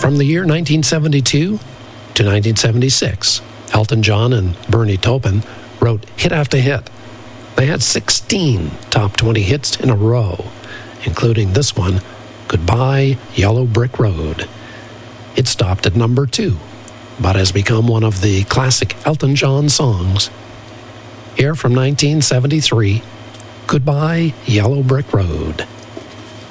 From the year 1972 to 1976, Elton John and Bernie Taupin wrote hit after hit. They had 16 top 20 hits in a row, including this one, Goodbye Yellow Brick Road. It stopped at number 2, but has become one of the classic Elton John songs. Here from 1973, Goodbye Yellow Brick Road.